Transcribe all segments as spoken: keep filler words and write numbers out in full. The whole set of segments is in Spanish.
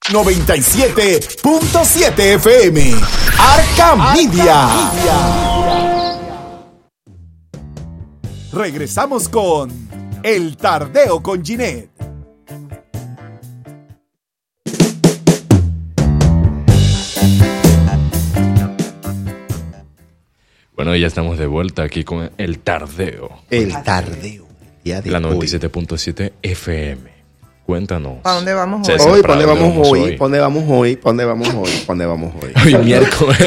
noventa y siete punto siete F M. Arca Media. Regresamos con El Tardeo con Ginette. Bueno, ya estamos de vuelta aquí con El Tardeo. El Tardeo. Día de la noventa y siete punto siete F M. Cuéntanos. ¿Para dónde vamos hoy? César, hoy, ¿para dónde vamos hoy? ¿Para dónde vamos hoy? ¿Para dónde vamos hoy? ¿Para dónde vamos hoy? Hoy miércoles.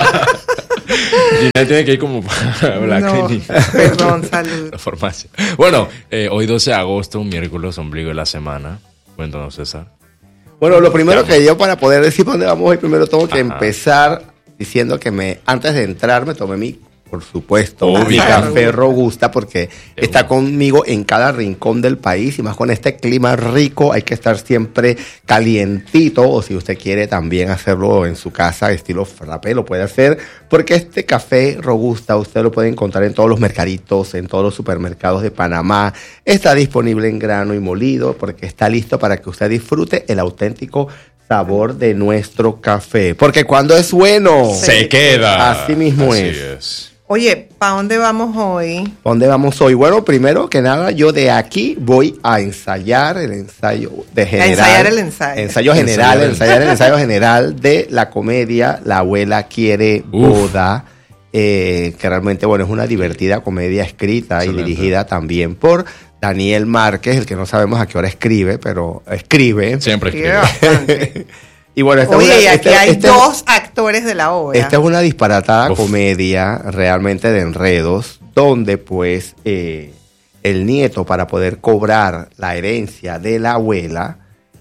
Ginette tiene que ir como para la no, clínica. Perdón, salud. La farmacia. Bueno, eh, hoy doce de agosto, un miércoles, ombligo de la semana. Cuéntanos, César. Bueno, lo primero que yo, para poder decir para dónde vamos hoy, primero tengo que Ajá. empezar diciendo que me antes de entrar me tomé mi, por supuesto, Obvio. mi café Robusta, porque está conmigo en cada rincón del país, y más con este clima rico hay que estar siempre calientito, o si usted quiere también hacerlo en su casa estilo frappé, lo puede hacer, porque este café Robusta usted lo puede encontrar en todos los mercaditos, en todos los supermercados de Panamá. Está disponible en grano y molido, porque está listo para que usted disfrute el auténtico sabor de nuestro café, porque cuando es bueno se queda. Así mismo Así es. es. Oye, ¿para dónde vamos hoy? ¿Dónde vamos hoy? Bueno, primero que nada, yo de aquí voy a ensayar el ensayo de general. A ensayar el ensayo. Ensayo general, Ensayar el- ensayar el ensayo general de la comedia La abuela quiere boda, eh, que realmente, bueno, es una divertida comedia escrita Excelente. y dirigida también por Daniel Márquez, el que no sabemos a qué hora escribe, pero escribe. Siempre Sí, escribe. bastante. Y bueno, esta Oye, es y una, aquí este- hay este- dos actores de la obra. Esta es una disparatada Uf. comedia realmente de enredos, donde pues eh, el nieto, para poder cobrar la herencia de la abuela,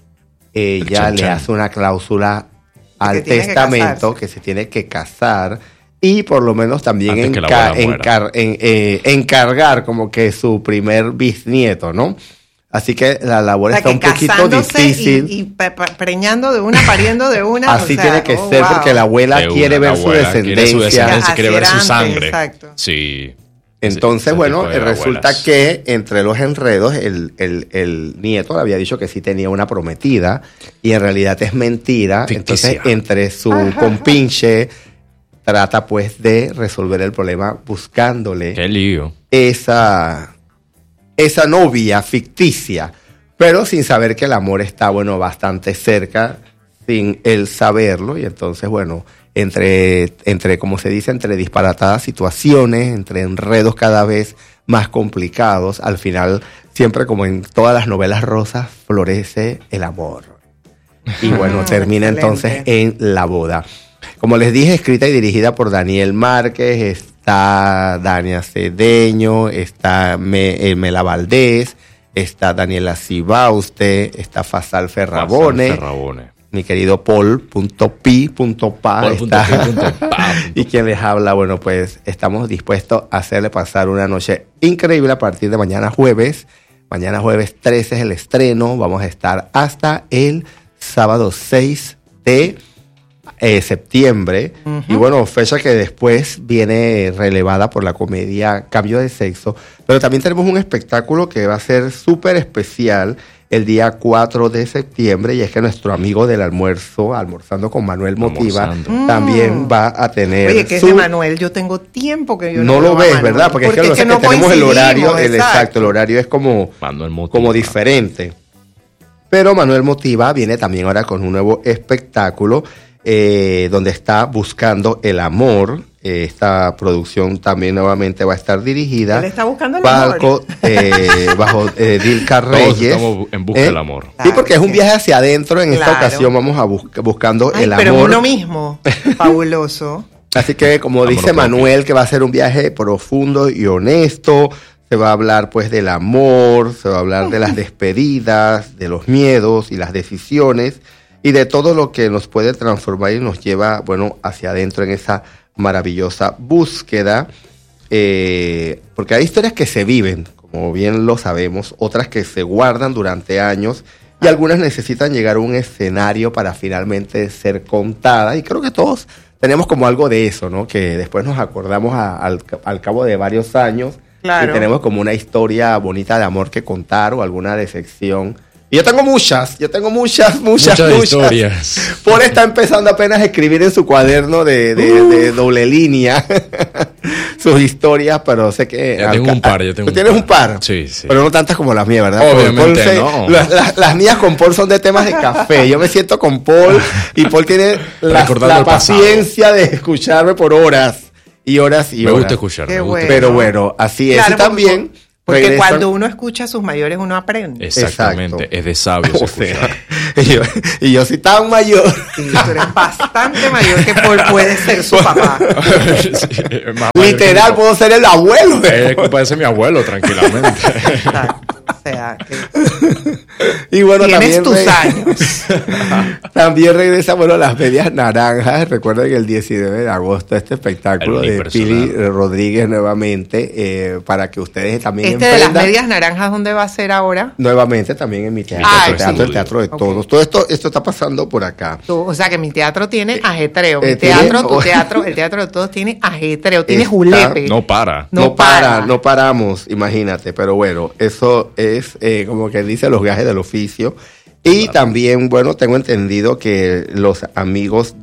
ella chan, le chan. hace una cláusula al Que tiene que testamento casarse. que se tiene que casar y por lo menos también Antes que la enca- abuela muera. encar- en- eh, encargar como que su primer bisnieto, ¿no? Así que la labor O sea, está que un poquito casándose difícil. Y, y pe- pe- preñando de una, pariendo de una. Así o sea, tiene que oh, ser, wow. porque la abuela De quiere una, ver la su abuela quiere su descendencia. descendencia, quiere ver su Hacia adelante, sangre. exacto. Sí. Entonces, Ese bueno, tipo de eh, resulta abuelas. que entre los enredos, el, el, el nieto le había dicho que sí tenía una prometida y en realidad es mentira. Ficticia. Entonces, entre su compinche, trata pues de resolver el problema buscándole Qué lío. esa, esa novia ficticia, pero sin saber que el amor está, bueno, bastante cerca, sin él saberlo. Y entonces, bueno, entre, entre, como se dice, entre disparatadas situaciones, entre enredos cada vez más complicados, al final, siempre como en todas las novelas rosas, florece el amor. Y bueno, termina entonces en la boda. Como les dije, escrita y dirigida por Daniel Márquez, está Dania Cedeño, está Me- eh, Mela Valdés, está Daniela Cibauste, está Fasal Ferrabone, Pasar Ferrabone. mi querido Paul.pi.pa Paul punto está. pi punto pa. Y quien les habla, bueno, pues estamos dispuestos a hacerle pasar una noche increíble a partir de mañana jueves. Mañana jueves trece es el estreno, vamos a estar hasta el sábado seis de eh, septiembre. Uh-huh. Y bueno, fecha que después viene relevada por la comedia Cambio de Sexo. Pero también tenemos un espectáculo que va a ser súper especial el día cuatro de septiembre, y es que nuestro amigo del almuerzo, Almorzando con Manuel Motiva, Almorzando. también va a tener... Oye, que su... es de Manuel, yo tengo tiempo que yo no No lo veo a ves, Manuel. ¿verdad? Porque, Porque es que, es que que no tenemos el horario, coincidimos, el exacto. exacto, el horario es como, Manuel Motiva. como diferente. Pero Manuel Motiva viene también ahora con un nuevo espectáculo eh, donde está buscando el amor. Eh, esta producción también nuevamente va a estar dirigida. Él está buscando el Balco, amor. Eh, bajo eh, Dilka Todos Reyes. estamos en busca ¿Eh? del amor. Sí, porque es un viaje hacia adentro. En esta Claro. ocasión vamos a busca, buscando Ay, el pero amor. uno mismo, fabuloso. Así que, como Amor dice propio. Manuel, que va a ser un viaje profundo y honesto. Se va a hablar pues del amor, se va a hablar de las despedidas, de los miedos y las decisiones, y de todo lo que nos puede transformar y nos lleva, bueno, hacia adentro en esa maravillosa búsqueda. Eh, porque hay historias que se viven, como bien lo sabemos, otras que se guardan durante años, y algunas necesitan llegar a un escenario para finalmente ser contadas. Y creo que todos tenemos como algo de eso, ¿no? Que después nos acordamos a- al, al cabo de varios años. Claro. Y tenemos como una historia bonita de amor que contar, o alguna decepción Y yo tengo muchas, yo tengo muchas, muchas, Muchas muchas. historias. Paul está empezando apenas a escribir en su cuaderno de, de, Uh. de doble línea sus historias, pero sé que... Ya tengo un par, yo tengo ¿Tú un tienes un par. par? Sí, sí. Pero no tantas como las mías, ¿verdad? Obviamente Paul se- no. Las, las- las mías con Paul son de temas de café. Yo me siento con Paul y Paul tiene la, Recordando la el pasado. paciencia de escucharme por horas y horas y Me horas. gusta escuchar. Qué me gusta bueno. Pero bueno, así es. Claro, y también... Porque regresan- cuando uno escucha a sus mayores, uno aprende. Exactamente, Exacto. es de sabios O escuchar. sea, y yo, y yo soy tan mayor. Sí, tú eres bastante mayor que Paul puede ser su papá. Sí, es más mayor Literal, que mi puedo ser el abuelo de papá. Es culpa de ese mi abuelo, tranquilamente. Exacto. O sea, que Y bueno, tienes también, tus re- años. también regresa, bueno, las medias naranjas. Recuerden el diecinueve de agosto este espectáculo El de unipersonal. Pili Rodríguez nuevamente, eh, para que ustedes también Este de las emprendan. medias naranjas, ¿dónde va a ser ahora? Nuevamente también en mi teatro, Ah, el teatro, el estudio. teatro de Ok. todos. Todo esto, esto está pasando por acá. Tú- o sea, que mi teatro tiene ajetreo. Mi eh, tiene- teatro, tu teatro, el teatro de todos tiene ajetreo, tiene Está- julepe. No para. No No, para, para. no paramos, imagínate, pero bueno, eso es eh, como que dice los gajes del oficio. Y también, bueno, tengo entendido que los amigos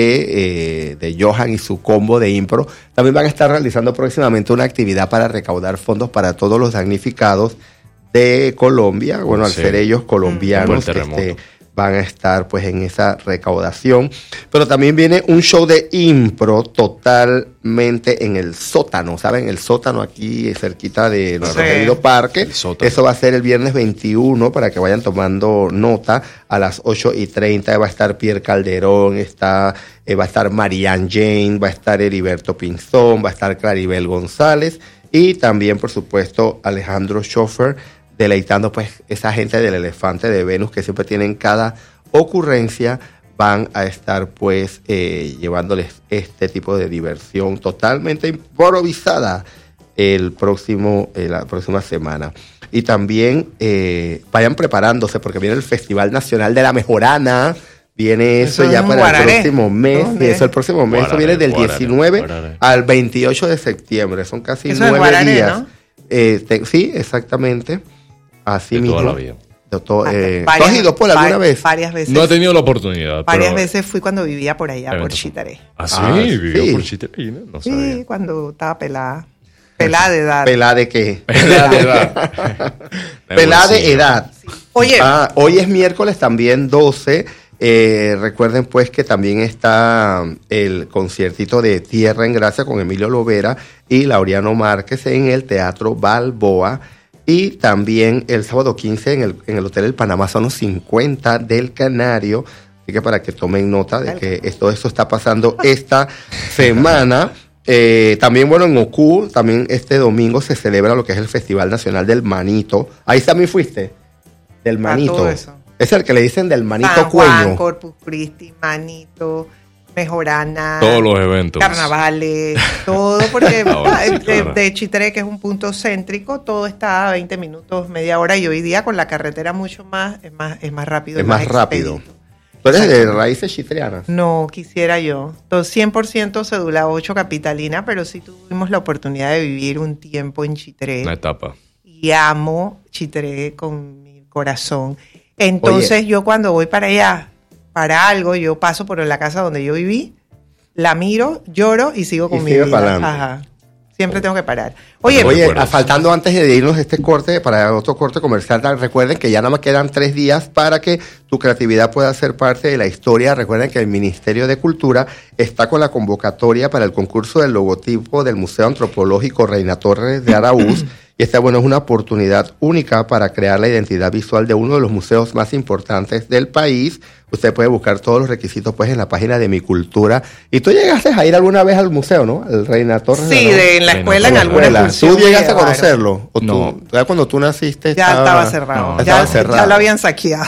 de, eh, de Johan y su combo de impro también van a estar realizando próximamente una actividad para recaudar fondos para todos los damnificados de Colombia. Bueno, al Sí. ser ellos colombianos, Por el terremoto. este, van a estar pues en esa recaudación. Pero también viene un show de impro totalmente en el sótano, ¿saben? El sótano aquí cerquita de nuestro Sí. querido parque. El sótano. Eso va a ser el viernes veintiuno para que vayan tomando nota. A las ocho y treinta va a estar Pierre Calderón, está, eh, va a estar Marianne Jane, va a estar Heriberto Pinzón, va a estar Claribel González y también, por supuesto, Alejandro Schoffer, deleitando pues esa gente del Elefante de Venus que siempre tienen cada ocurrencia, van a estar pues eh, llevándoles este tipo de diversión totalmente improvisada el próximo, eh, la próxima semana. Y también eh, vayan preparándose porque viene el Festival Nacional de la Mejorana. Viene eso, Eso ya es en para Guararé. el próximo mes. ¿Dónde? Y eso el próximo mes. Eso Guararé, viene del Guararé, diecinueve Guararé. al veintiocho de septiembre. Son casi Eso es nueve Guararé, días. ¿no? Eh, te- sí, exactamente. Así De mismo. toda la vida. De to- eh, ¿Tú Varias- has ido por alguna va- vez? Varias veces. No he tenido la oportunidad. varias pero- veces fui cuando vivía por allá, por Eventos. Chitaré. Ah, sí, Ah, vivió sí. por Chitarina. No Sí, sabía. cuando estaba pelada. Pelada de edad. ¿Pelada de qué? Pelada de edad. Pelada de bolsillo. edad. Oye, Ah, hoy es miércoles también doce. Eh, recuerden pues que también está el conciertito de Tierra en Gracia con Emilio Lovera y Laureano Márquez en el Teatro Balboa. Y también el sábado quince en el, en el Hotel El Panamá son los cincuenta del Canario. Así que para que tomen nota de que esto, esto está pasando esta semana. Eh, también, bueno, en Ocú, también este domingo se celebra lo que es el Festival Nacional del Manito. Ahí también fuiste. Del Manito. todo eso. Es el que le dicen del Manito San Juan, Cueño. Corpus Christi, Manito, Mejorana. Todos los eventos. Carnavales, todo, porque Ahora sí, de, claro. de Chitré, que es un punto céntrico, todo está a veinte minutos, media hora, y hoy día con la carretera mucho más, es más, es más rápido. Es más rápido. expedito. Tú eres de raíces chitrianas. No, quisiera yo. Todo cien por ciento cédula ocho capitalina, pero sí tuvimos la oportunidad de vivir un tiempo en Chitré. Una etapa. Y amo Chitré con mi corazón. Entonces yo cuando voy para allá, para algo, yo paso por la casa donde yo viví, la miro, lloro y sigo con Y mi sigue vida. para adelante. Ajá. Siempre tengo que parar. Oye, Oye, Oye, recuerdos. faltando antes de irnos este corte para otro corte comercial, recuerden que ya nada más quedan tres días para que tu creatividad pueda ser parte de la historia. Recuerden que el Ministerio de Cultura está con la convocatoria para el concurso del logotipo del Museo Antropológico Reina Torres de Araúz. Y esta, bueno, es una oportunidad única para crear la identidad visual de uno de los museos más importantes del país. Usted puede buscar todos los requisitos pues en la página de Mi Cultura. Y tú llegaste a ir alguna vez al museo, ¿no? Al Reina Torres de sí, Araúz. de, en la Reina escuela, en Torres. alguna Escuela. excursión ¿Tú me llegaste a llevaron. conocerlo? ¿O No. tú, ya cuando tú naciste Ya estaba cerrado. No, ya, estaba ya cerrado. lo habían saqueado.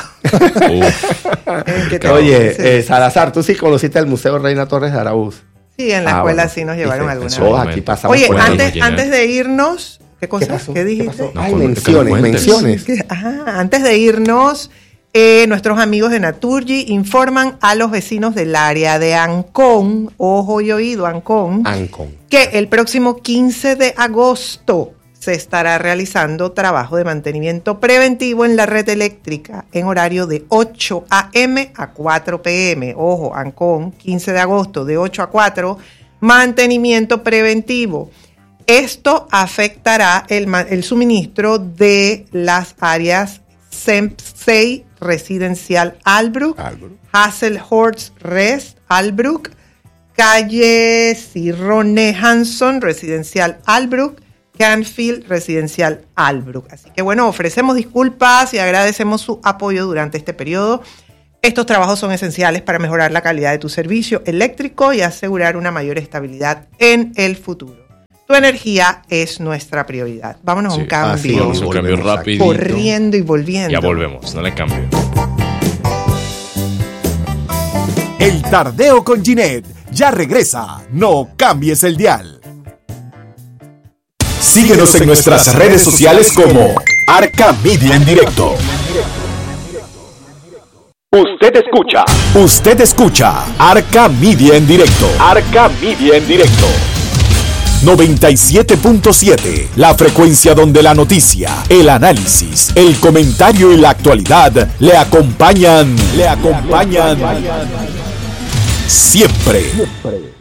Uf. Eh, que te- Oye, sí. eh, Salazar, tú sí conociste el Museo Reina Torres de Araúz. Sí, en la Ah, escuela bueno. sí nos llevaron Dice, alguna todos vez. aquí pasamos Oye, por ahí. antes, Llena. antes de irnos, ¿qué cosa? ¿Qué pasó? ¿Qué dijiste? pasó? No, Ay, con- que menciones, me cuentes. menciones. Que- ajá, antes de irnos, eh, nuestros amigos de Naturgy informan a los vecinos del área de Ancón, ojo y oído, Ancón, Ancon. que el próximo quince de agosto se estará realizando trabajo de mantenimiento preventivo en la red eléctrica en horario de ocho a eme a cuatro pe eme. Ojo, Ancón, quince de agosto, de ocho a cuatro, mantenimiento preventivo. Esto afectará el, el suministro de las áreas C E M P seis Residencial Albrook, Albrook. Hasselhorst Rest Albrook, calle Cirrone Hanson Residencial Albrook, Canfield Residencial Albrook. Así que bueno, ofrecemos disculpas y agradecemos su apoyo durante este periodo. Estos trabajos son esenciales para mejorar la calidad de tu servicio eléctrico y asegurar una mayor estabilidad en el futuro. Tu energía es nuestra prioridad. Vámonos sí, a un cambio. Vamos a un cambio rápido. Corriendo y volviendo. Ya volvemos, no le cambio. El Tardeo con Ginette ya regresa. No cambies el dial. Síguenos en nuestras redes sociales como Arca Media en Directo. Usted escucha. Usted escucha Arca Media en Directo. Arca Media en Directo. noventa y siete punto siete, la frecuencia donde la noticia, el análisis, el comentario y la actualidad le acompañan, le acompañan siempre.